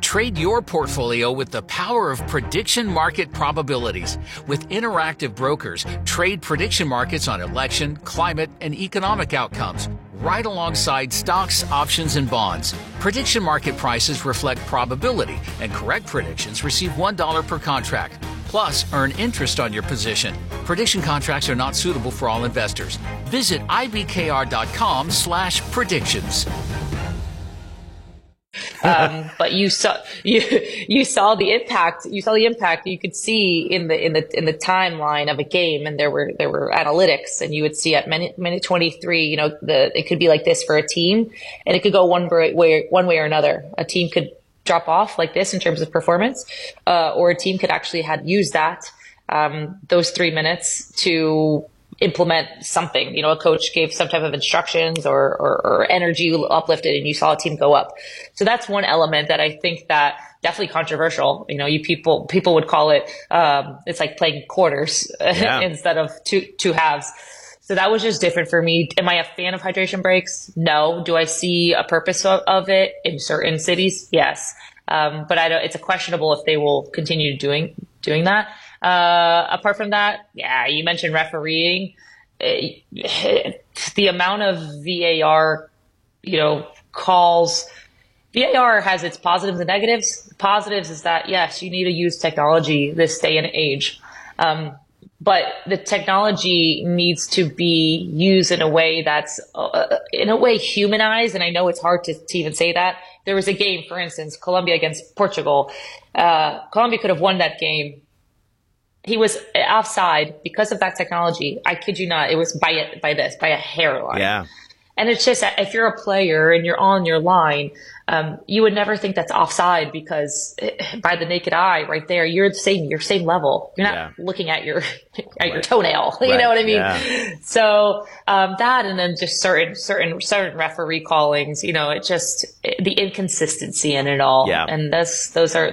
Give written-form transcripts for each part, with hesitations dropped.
Trade your portfolio with the power of prediction market probabilities. With Interactive Brokers, trade prediction markets on election, climate, and economic outcomes, right alongside stocks, options, and bonds. Prediction market prices reflect probability, and correct predictions receive $1 per contract. Plus, earn interest on your position. Prediction contracts are not suitable for all investors. Visit ibkr.com/predictions. But you saw the impact. You saw the impact you could see in the timeline of a game, and there were analytics, and you would see at minute 23, it could be like this for a team, and it could go one way or another. A team could drop off like this in terms of performance, or a team could actually use those 3 minutes to implement something. A coach gave some type of instructions or energy uplifted, and you saw a team go up. So that's one element that I think that definitely controversial. People would call it, it's like playing quarters instead of two halves. So that was just different for me. Am I a fan of hydration breaks? No. Do I see a purpose of it in certain cities? Yes. But it's a questionable if they will continue doing that. Apart from that, you mentioned refereeing. The amount of VAR, calls. VAR has its positives and negatives. Positives is that, yes, you need to use technology this day and age. But the technology needs to be used in a way that's, humanized. And I know it's hard to even say that. There was a game, for instance, Colombia against Portugal. Colombia could have won that game. He was offside because of that technology. I kid you not. It was by a hairline. Yeah. And it's just, if you're a player and you're on your line, you would never think that's offside because by the naked eye right there, you're same level. You're not looking at your toenail. You know what I mean? Yeah. So, that, and then just certain referee callings, it just, the inconsistency in it all. Yeah. And those are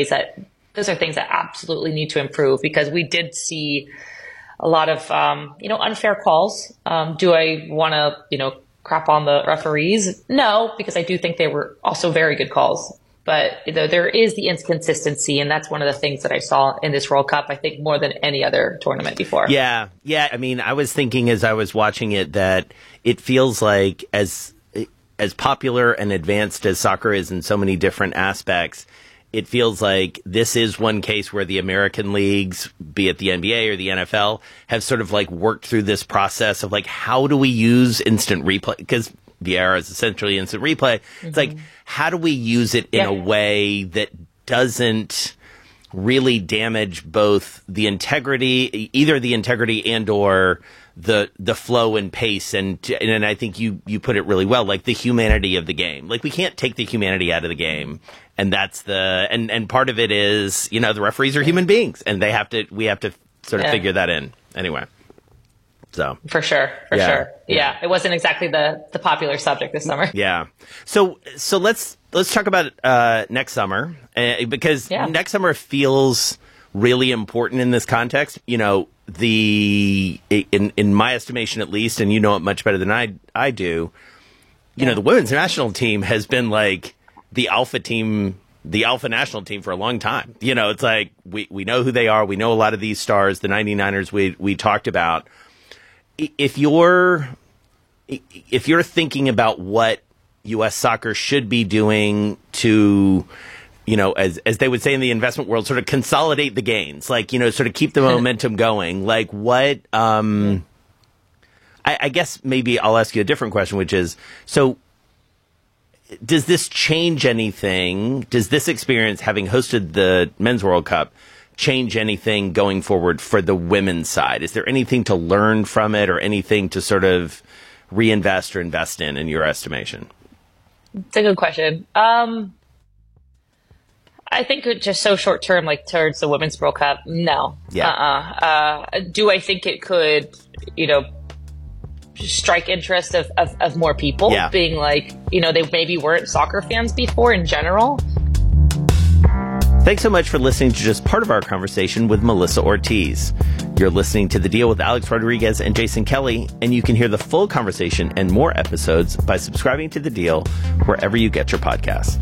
things that absolutely need to improve, because we did see a lot of, unfair calls. Do I want to, crap on the referees? No, because I do think they were also very good calls. But there is the inconsistency, and that's one of the things that I saw in this World Cup, I think, more than any other tournament before. Yeah. I mean, I was thinking as I was watching it that it feels like as popular and advanced as soccer is in so many different aspects, it feels like this is one case where the American leagues, be it the NBA or the NFL, have sort of like worked through this process of like, how do we use instant replay? Because VAR is essentially instant replay. Mm-hmm. It's like, how do we use it in a way that doesn't really damage both the integrity, either the integrity and or the flow and pace, and I think you put it really well, like the humanity of the game. Like, we can't take the humanity out of the game, and that's and part of it is, the referees are human beings, and we have to sort of figure that in anyway. So for sure. Yeah, it wasn't exactly the popular subject this summer. Yeah. So let's talk about next summer, because next summer feels really important in this context. In my estimation, at least, and you know it much better than I do, the women's national team has been like the alpha team, the alpha national team for a long time. It's like we know who they are. We know a lot of these stars, the 99ers we talked about. If you're thinking about what U.S. soccer should be doing to, as they would say in the investment world, sort of consolidate the gains, like, sort of keep the momentum going. Like, what, I guess maybe I'll ask you a different question, which is, so does this change anything? Does this experience, having hosted the Men's World Cup, change anything going forward for the women's side? Is there anything to learn from it, or anything to sort of reinvest or invest in your estimation? It's a good question. I think it's just so short term, like towards the Women's World Cup. No. Yeah. Do I think it could, strike interest of more people being like, they maybe weren't soccer fans before in general? Thanks so much for listening to just part of our conversation with Melissa Ortiz. You're listening to The Deal with Alex Rodriguez and Jason Kelly, and you can hear the full conversation and more episodes by subscribing to The Deal wherever you get your podcasts.